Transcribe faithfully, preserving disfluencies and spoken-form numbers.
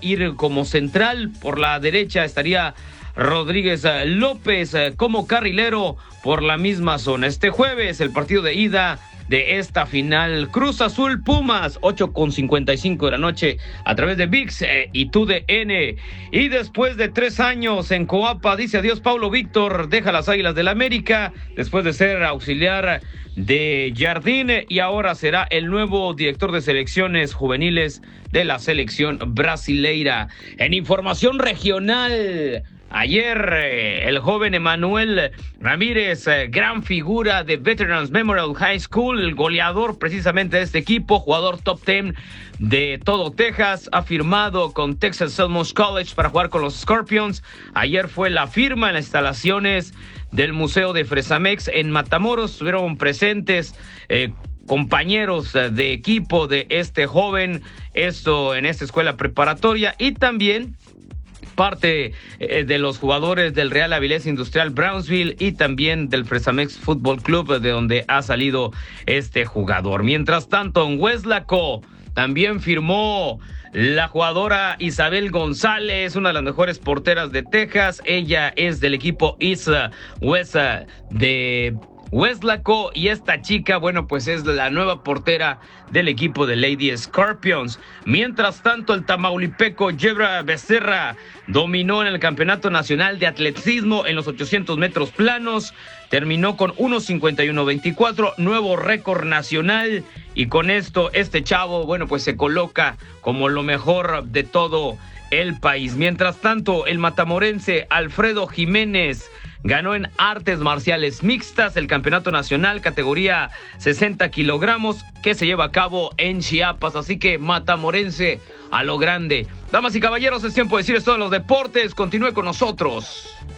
ir como central. Por la derecha estaría Rodríguez López como carrilero por la misma zona. Este jueves el partido de ida de esta final, Cruz Azul Pumas, ocho con cincuenta y cinco de la noche a través de V I X eh, y T U D N. Y después de tres años en Coapa, dice adiós Paulo Víctor, deja las Águilas del América después de ser auxiliar de Jardín y ahora será el nuevo director de selecciones juveniles de la selección brasileira. En información regional, ayer eh, el joven Emanuel Ramírez, eh, gran figura de Veterans Memorial High School, el goleador precisamente de este equipo, jugador top diez de todo Texas, ha firmado con Texas Selmos College para jugar con los Scorpions. Ayer fue la firma en las instalaciones del Museo de Fresamex en Matamoros. Estuvieron presentes eh, compañeros de equipo de este joven, esto en esta escuela preparatoria, y también parte eh, de los jugadores del Real Avilés Industrial Brownsville y también del Fresamex Fútbol Club, de donde ha salido este jugador. Mientras tanto, en Weslaco también firmó la jugadora Isabel González, una de las mejores porteras de Texas. Ella es del equipo East West de Weslaco, y esta chica, bueno, pues es la nueva portera del equipo de Lady Scorpions. Mientras tanto, el tamaulipeco Yebra Becerra dominó en el Campeonato Nacional de Atletismo en los ochocientos metros planos, terminó con uno cincuenta y uno veinticuatro, nuevo récord nacional, y con esto este chavo, bueno, pues se coloca como lo mejor de todo el país. Mientras tanto, el matamorense Alfredo Jiménez ganó en artes marciales mixtas el campeonato nacional categoría sesenta kilogramos que se lleva a cabo en Chiapas. Así que matamorense a lo grande. Damas y caballeros, es tiempo de decir esto en los deportes. Continúe con nosotros.